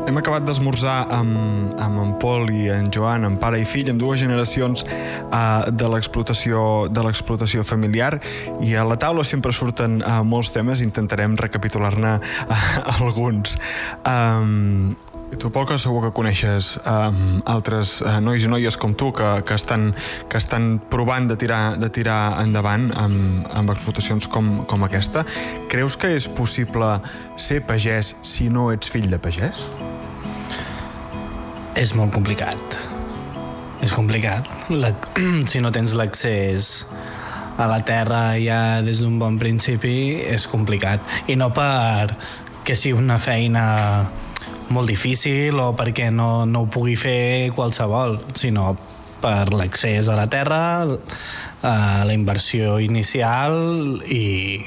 Hem acabat d'esmorzar amb en Pol i en Joan, amb pare i fill, amb dues generacions de l'explotació familiar, i a la taula sempre surten molts temes. Intentarem recapitular-ne alguns. Tu, Pol, que segur que coneixes altres nois i noies com tu que estan provant de tirar endavant amb explotacions com aquesta. Creus que és possible ser pagès si no ets fill de pagès? És molt complicat. És complicat. Si no tens l'accés a la terra ja des d'un bon principi, és complicat. I no perquè sigui una feina molt difícil o perquè no ho pugui fer qualsevol, sinó per l'accés a la terra, la inversió inicial i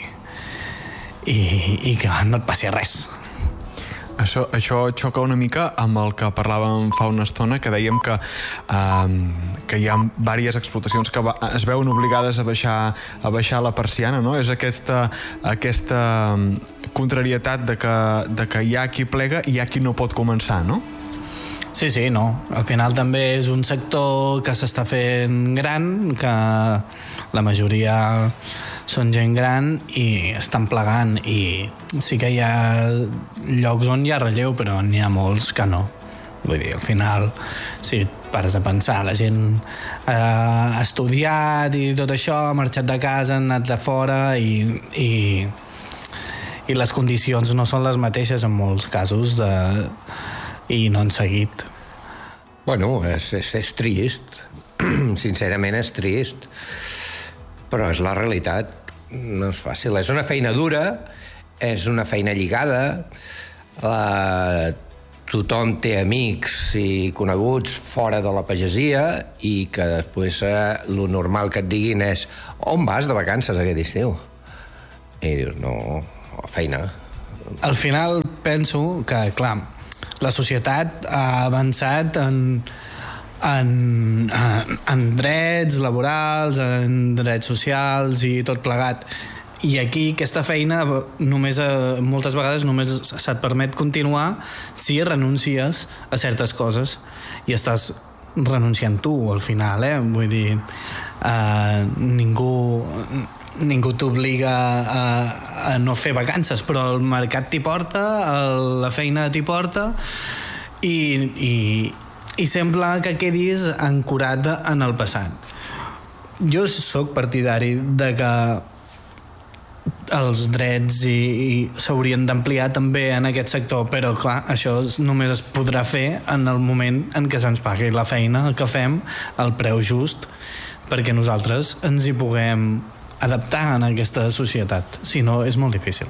que no et passi res. Això xoca una mica amb el que parlàvem fa una estona, que dèiem que hi ha diverses explotacions que es veuen obligades a baixar la persiana, no? És aquesta contrarietat de que hi ha qui plega i hi ha qui no pot començar, no? Sí, no. Al final també és un sector que s'està fent gran, que la majoria són gent gran i estan plegant, i sí que hi ha llocs on hi ha relleu, però n'hi ha molts que no. Vull dir, al final, si pares a pensar, la gent ha estudiat i tot això, ha marxat de casa, ha anat de fora i les condicions no són les mateixes en molts casos i no han seguit. Bueno, és trist. Sincerament és trist. Però és la realitat. No és fàcil. És una feina dura, és una feina lligada. Tothom té amics i coneguts fora de la pagesia i que després lo normal que et diguin és: on vas de vacances aquest estiu? I dius, no, feina. Al final penso que, clar, la societat ha avançat en drets laborals, en drets socials i tot plegat. I aquí aquesta feina moltes vegades només se't permet continuar si renuncies a certes coses, i estàs renunciant tu al final, vull dir, ningú t'obliga a no fer vacances, però el mercat t'hi porta, la feina t'hi porta, i sembla que quedis ancorat en el passat. Jo sóc partidari de que els drets s'haurien d'ampliar també en aquest sector, però clar, això només es podrà fer en el moment en què se'ns pagui la feina que fem al preu just, perquè nosaltres ens hi puguem adaptar en aquesta societat. Si no, és molt difícil.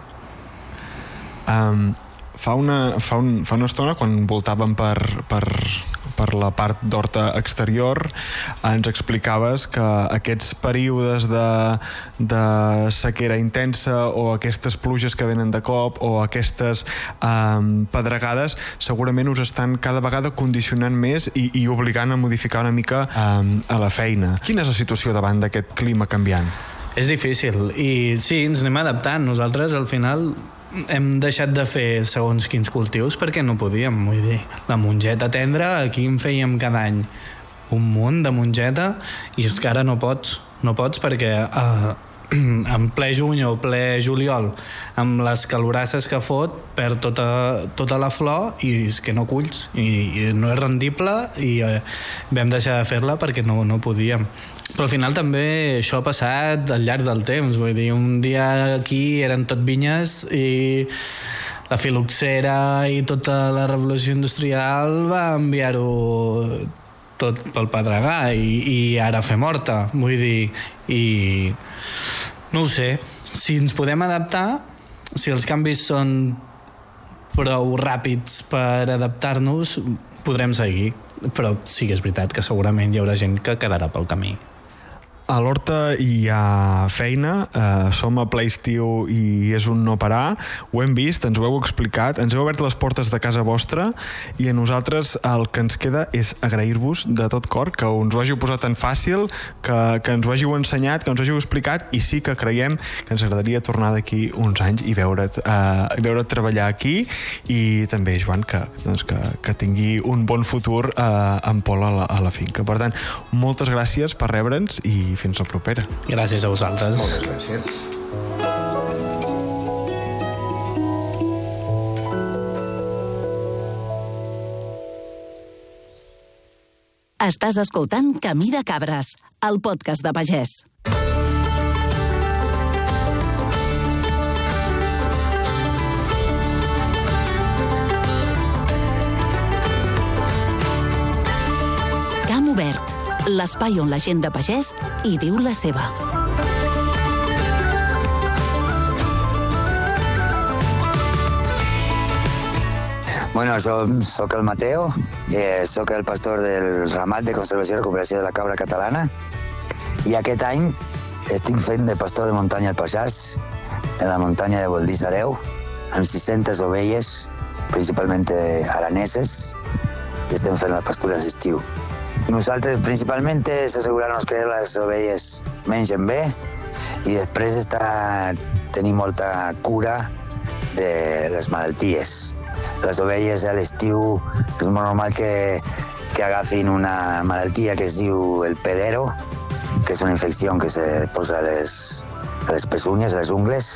Fa una estona, quan voltàvem per la part d'horta exterior, ens explicaves que aquests períodes de sequera intensa, o aquestes pluges que venen de cop, o aquestes pedregades, segurament us estan cada vegada condicionant més i obligant a modificar una mica a la feina. Quina és la situació davant d'aquest clima canviant? És difícil, i sí, ens anem adaptant. Nosaltres, al final, hem deixat de fer segons quins cultius perquè no podíem. Vull dir, la mongeta tendra, aquí en fèiem cada any un munt de mongeta, i és que ara no pots perquè en ple juny o ple juliol, amb les calorasses que fot, perd tota la flor, i és que no culls, i no és rendible, i vam deixar de fer-la perquè no podíem. Però al final també això ha passat al llarg del temps. Vull dir, un dia aquí eren tot vinyes, i la filoxera i tota la revolució industrial va enviar-ho tot pel pedregar, i ara fem horta. Vull dir, i no ho sé, si ens podem adaptar, si els canvis són prou ràpids per adaptar-nos, podrem seguir. Però sí que és veritat que segurament hi haurà gent que quedarà pel camí. A l'Horta hi ha feina, som a ple estiu i és un no parar, ho hem vist, ens ho heu explicat, ens heu obert les portes de casa vostra i a nosaltres el que ens queda és agrair-vos de tot cor que ens ho hàgiu posat tan fàcil, que ens ho hàgiu ensenyat, que ens ho hàgiu explicat, i sí que creiem que ens agradaria tornar d'aquí uns anys i veure't treballar aquí, i també, Joan, que tingui un bon futur en Pol a la finca. Per tant, moltes gràcies per rebre'ns i fins la propera. Gràcies a vosaltres. Moltes gràcies. Estàs escoltant Camí de Cabres, el podcast de pagès. Camp obert, l'espai on la gent de pagès hi diu la seva. Bueno, soc el Mateo, soc el pastor del ramat de conservació i recuperació de la cabra catalana, i aquest any estic fent de pastor de muntanya al Passàs, en la muntanya de Boldís-Areu, amb 600 ovelles, principalment araneses, i estem fent les pastures d'estiu. Nosaltres principalment és assegurar-nos que les ovelles mengen bé i després tenir molta cura de les malalties. Les ovelles a l'estiu és molt normal que agafin una malaltia que es diu el pedero, que és una infecció que se posa a les peçonyes, a les ungles,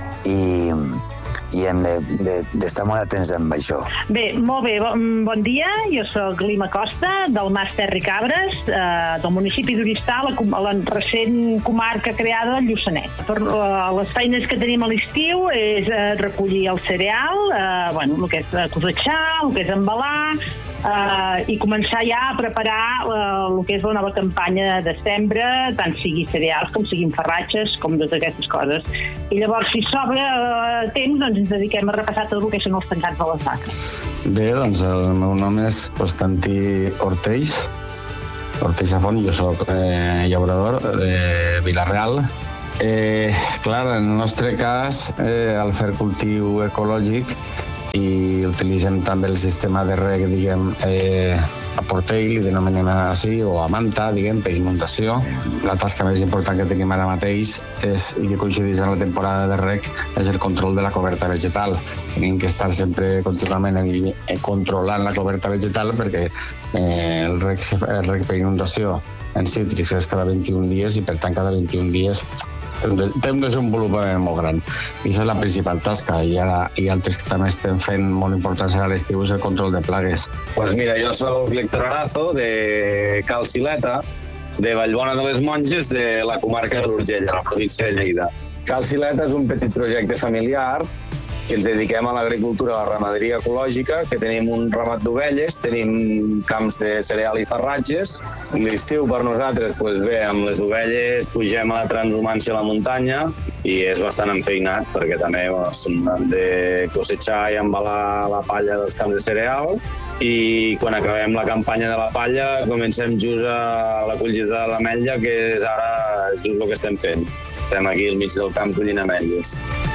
i hem d'estar molt atents amb això. Bé, molt bé, bon dia. Jo soc Lima Costa, del Mas Terri Cabres, del municipi d'Oristà, a la recent comarca creada del Lluçanet. Les feines que tenim a l'estiu és recollir el cereal, el que és cosechar, el que és embalar, i començar ja a preparar el que és la nova campanya de sembra, tant sigui cereals com siguin farratges, com totes aquestes coses. I llavors, si sobra temps, doncs ens dediquem a repassar tot el que són els tancats de les vaques. Bé, doncs el meu nom és Constantí Ortells Safont, jo soc llaurador de Vila-real. Clar, en el nostre cas, al fer cultiu ecològic, i utilitzem també el sistema de reg, diguem, a portell, li denominem així, o a manta, diguem, per inundació. La tasca més important que tenim ara mateix és, i que coincideix en la temporada de reg, és el control de la coberta vegetal. Tenim que estar sempre contínuament controlant la coberta vegetal perquè el reg per inundació en cítrics és cada 21 dies i per tant cada 21 dies té un desenvolupament molt gran. I això és la principal tasca. I ara hi ha altres que també estem fent molt importants a l'estiu, és el control de plagues. Pues mira, jo soc l'Héctor Arazo, de Cal Sileta, de Vallbona de les Monges, de la comarca de l'Urgell, a la província de Lleida. Cal Sileta és un petit projecte familiar que ens dediquem a l'agricultura, a la ramaderia ecològica, que tenim un ramat d'ovelles, tenim camps de cereal i farratges. L'estiu per nosaltres, bé, amb les ovelles pugem a la transhumància a la muntanya i és bastant enfeinat perquè també hem de cosechar i embalar la palla dels camps de cereal, i quan acabem la campanya de la palla comencem just a la collita de l'ametlla, que és ara just el que estem fent. Estem aquí al mig del camp collint ametlles.